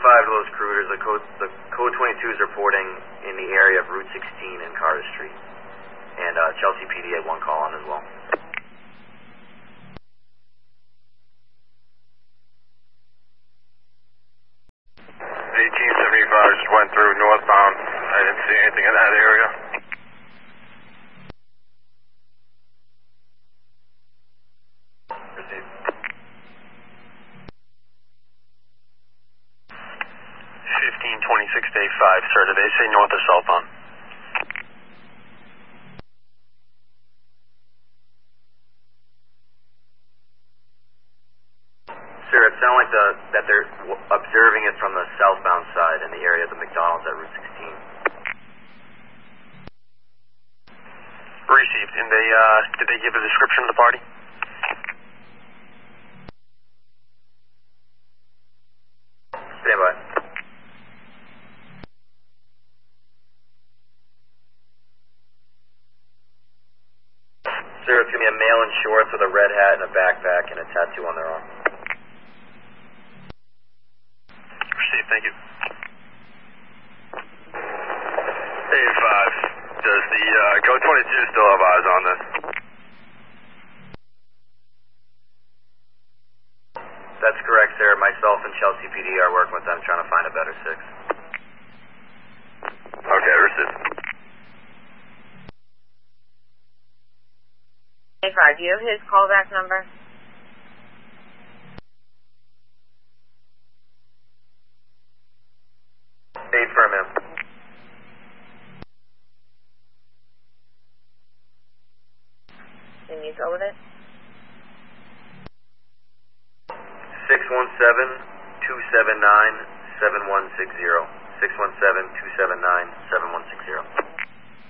to those Crooters. The code 22 is reporting in the area of Route 16 and Carter Street. And Chelsea PD had one call on as well. 1875 just went through northbound. I didn't see anything in that area. Received. 1526 day 5, sir. Did they say north or southbound? Sir, it sounded like that they're observing it from the southbound side in the area of the McDonald's at Route 16. Received. And did they give a description of the party? Stand by. Sir, it's going to be a male in shorts with a red hat and a backpack and a tattoo on their arm. Received. Thank you. Hey, 5. Does the code 22 still have eyes on this? That's correct, sir. Myself and Chelsea PD are working with them trying to find a better 6. Okay, received. Hey, 5, do you have his callback number? Affirm him. Can you go with it? 617-279-7160. 617-279-7160.